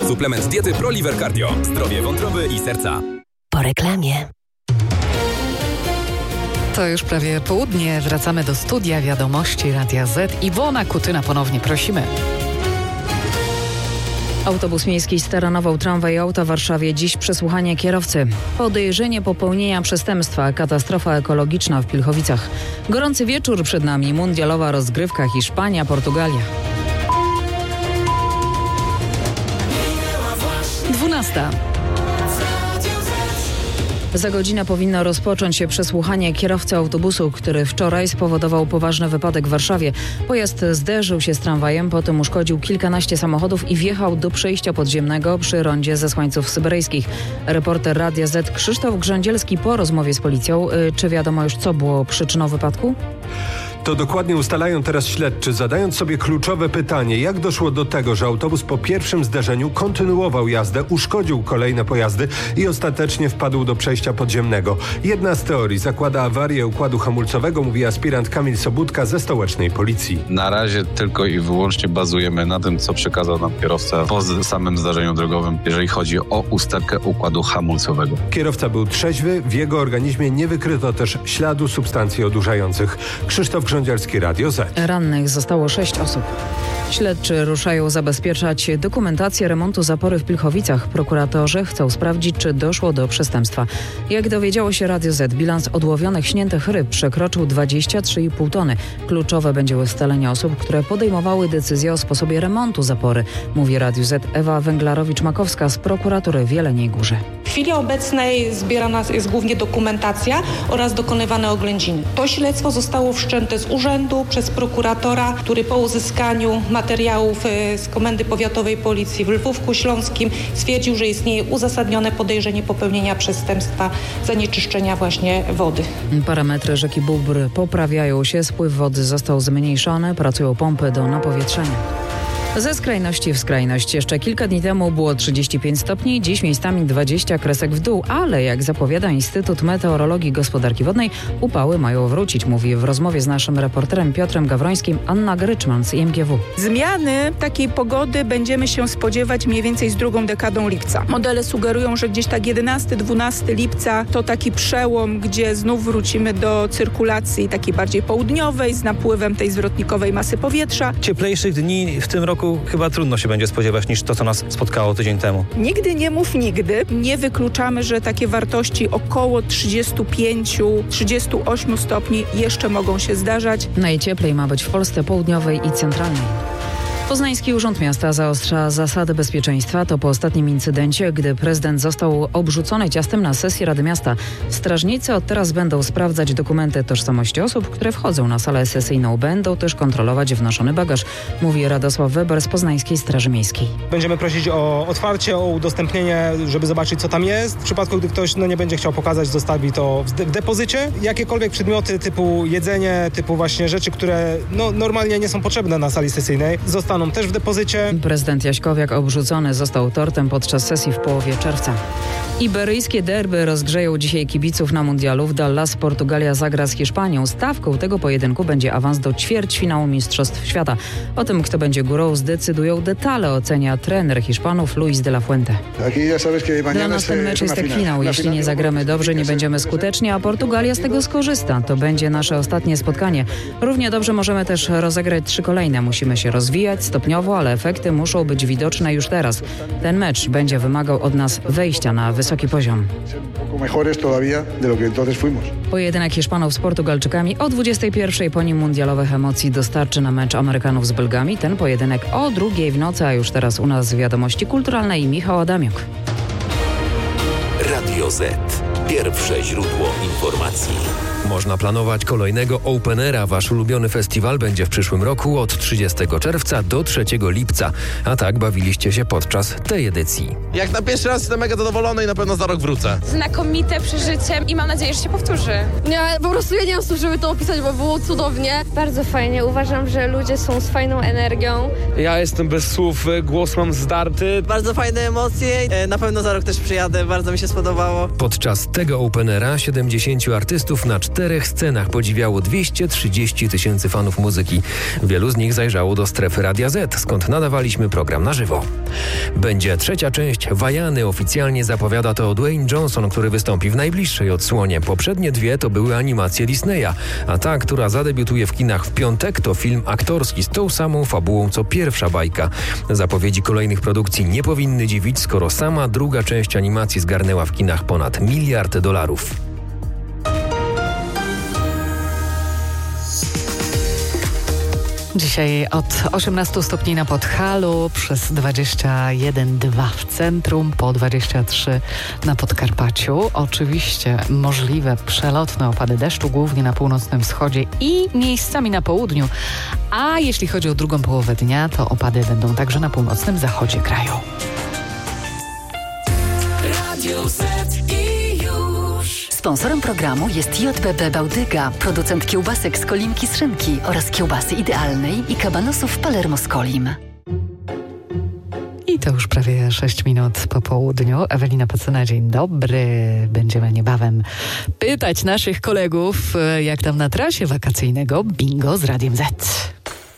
Suplement diety ProLiver Cardio. Zdrowie wątroby i serca. Po reklamie. To już prawie południe. Wracamy do studia Wiadomości Radia Z. Iwona Kutyna ponownie prosimy. Autobus miejski staranował tramwaj auta w Warszawie. Dziś przesłuchanie kierowcy. Podejrzenie popełnienia przestępstwa. Katastrofa ekologiczna w Pilchowicach. Gorący wieczór przed nami. Mundialowa rozgrywka Hiszpania, Portugalia. 12. Za godzinę powinno rozpocząć się przesłuchanie kierowcy autobusu, który wczoraj spowodował poważny wypadek w Warszawie. Pojazd zderzył się z tramwajem, potem uszkodził kilkanaście samochodów i wjechał do przejścia podziemnego przy rondzie Zesłańców Syberyjskich. Reporter Radia Z Krzysztof Grzędzielski po rozmowie z policją. Czy wiadomo już, co było przyczyną wypadku? To dokładnie ustalają teraz śledczy, zadając sobie kluczowe pytanie, jak doszło do tego, że autobus po pierwszym zderzeniu kontynuował jazdę, uszkodził kolejne pojazdy i ostatecznie wpadł do przejścia podziemnego. Jedna z teorii zakłada awarię układu hamulcowego, mówi aspirant Kamil Sobudka ze stołecznej policji. Na razie tylko i wyłącznie bazujemy na tym, co przekazał nam kierowca po samym zdarzeniu drogowym, jeżeli chodzi o usterkę układu hamulcowego. Kierowca był trzeźwy, w jego organizmie nie wykryto też śladu substancji odurzających. Krzysztof Grzędzielski, Radio Z. Rannych zostało 6 osób. Śledczy ruszają zabezpieczać dokumentację remontu zapory w Pilchowicach. Prokuratorzy chcą sprawdzić, czy doszło do przestępstwa. Jak dowiedziało się Radio Z, bilans odłowionych śniętych ryb przekroczył 23,5 tony. Kluczowe będzie ustalenie osób, które podejmowały decyzję o sposobie remontu zapory, mówi Radiu Z Ewa Węglarowicz-Makowska z prokuratury w Jeleniej Górze. W chwili obecnej zbierana jest głównie dokumentacja oraz dokonywane oględziny. To śledztwo zostało wszczęte z urzędu przez prokuratora, który po uzyskaniu materiałów z Komendy Powiatowej Policji w Lwówku Śląskim stwierdził, że istnieje uzasadnione podejrzenie popełnienia przestępstwa zanieczyszczenia właśnie wody. Parametry rzeki Bóbr poprawiają się, spływ wody został zmniejszony, pracują pompy do napowietrzenia. Ze skrajności w skrajność. Jeszcze kilka dni temu było 35 stopni, dziś miejscami 20 kresek w dół, ale jak zapowiada Instytut Meteorologii i Gospodarki Wodnej, upały mają wrócić, mówi w rozmowie z naszym reporterem Piotrem Gawrońskim Anna Gryczman z IMGW. Zmiany takiej pogody będziemy się spodziewać mniej więcej z drugą dekadą lipca. Modele sugerują, że gdzieś tak 11-12 lipca to taki przełom, gdzie znów wrócimy do cyrkulacji takiej bardziej południowej z napływem tej zwrotnikowej masy powietrza. Cieplejszych dni w tym roku chyba trudno się będzie spodziewać niż to, co nas spotkało tydzień temu. Nigdy nie mów nigdy. Nie wykluczamy, że takie wartości około 35-38 stopni jeszcze mogą się zdarzać. Najcieplej ma być w Polsce południowej i centralnej. Poznański Urząd Miasta zaostrza zasady bezpieczeństwa. To po ostatnim incydencie, gdy prezydent został obrzucony ciastem na sesji Rady Miasta. Strażnicy od teraz będą sprawdzać dokumenty tożsamości osób, które wchodzą na salę sesyjną. Będą też kontrolować wnoszony bagaż, mówi Radosław Weber z Poznańskiej Straży Miejskiej. Będziemy prosić o otwarcie, o udostępnienie, żeby zobaczyć, co tam jest. W przypadku, gdy ktoś nie będzie chciał pokazać, zostawi to w depozycie. Jakiekolwiek przedmioty typu jedzenie, typu właśnie rzeczy, które normalnie nie są potrzebne na sali sesyjnej, zostaną też w depozycie. Prezydent Jaśkowiak obrzucony został tortem podczas sesji w połowie czerwca. Iberyjskie derby rozgrzeją dzisiaj kibiców na mundialu. W Dallas Portugalia zagra z Hiszpanią. Stawką tego pojedynku będzie awans do ćwierćfinału Mistrzostw Świata. O tym, kto będzie górą, zdecydują detale, ocenia trener Hiszpanów Luis de la Fuente. Dla nas ten mecz jest jak finał. Jeśli nie zagramy dobrze, nie będziemy skuteczni, a Portugalia z tego skorzysta. To będzie nasze ostatnie spotkanie. Równie dobrze możemy też rozegrać 3 kolejne. Musimy się rozwijać stopniowo, ale efekty muszą być widoczne już teraz. Ten mecz będzie wymagał od nas wejścia na wysoki poziom. Pojedynek Hiszpanów z Portugalczykami o 21:00 po nim mundialowych emocji dostarczy na mecz Amerykanów z Belgami. Ten pojedynek o 2:00 w nocy, a już teraz u nas Wiadomości Kulturalne i Michał Adamiuk. Radio Z. Pierwsze źródło informacji. Można planować kolejnego Openera. Wasz ulubiony festiwal będzie w przyszłym roku od 30 czerwca do 3 lipca. A tak bawiliście się podczas tej edycji. Jak na pierwszy raz jestem mega zadowolony i na pewno za rok wrócę. Znakomite przeżycie i mam nadzieję, że się powtórzy. Po prostu ja nie mam słów, żeby to opisać, bo było cudownie. Bardzo fajnie. Uważam, że ludzie są z fajną energią. Ja jestem bez słów, głos mam zdarty. Bardzo fajne emocje. Na pewno za rok też przyjadę. Bardzo mi się spodobało. Podczas tego Openera 70 artystów na 4 scenach podziwiało 230 000 fanów muzyki. Wielu z nich zajrzało do strefy Radia Z, skąd nadawaliśmy program na żywo. Będzie trzecia część Wajany. Oficjalnie zapowiada to Dwayne Johnson, który wystąpi w najbliższej odsłonie. Poprzednie 2 to były animacje Disneya, a ta, która zadebiutuje w kinach w piątek, to film aktorski z tą samą fabułą co pierwsza bajka. Zapowiedzi kolejnych produkcji nie powinny dziwić, skoro sama druga część animacji zgarnęła w kinach ponad $1 miliard. Dzisiaj od 18 stopni na Podhalu, przez 21,2 w centrum, po 23 na Podkarpaciu. Oczywiście możliwe przelotne opady deszczu, głównie na północnym wschodzie i miejscami na południu. A jeśli chodzi o drugą połowę dnia, to opady będą także na północnym zachodzie kraju. Radio Z i już. Sponsorem programu jest JBB Bałtyga, producent kiełbasek z Kolimki z szynki oraz kiełbasy idealnej i kabanosów Palermo z Kolim. I to już prawie 6 minut po południu. Ewelina Pacyna, dzień dobry. Będziemy niebawem pytać naszych kolegów, jak tam na trasie wakacyjnego bingo z Radiem Z.